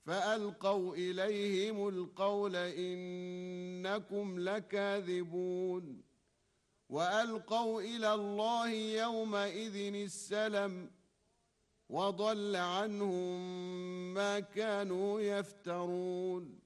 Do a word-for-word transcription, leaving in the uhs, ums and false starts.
فألقوا إليهم القول إنكم لكاذبون وألقوا إلى الله يومئذ السلم وضل عنهم ما كانوا يفترون